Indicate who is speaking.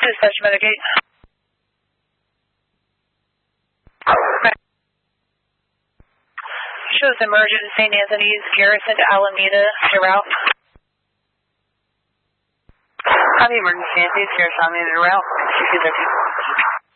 Speaker 1: Dispatch Medigate. Shows emergent St. Anthony's, Garrison to Alameda, your route.
Speaker 2: County Emergency, Anthony's, Garrison, Alameda, route.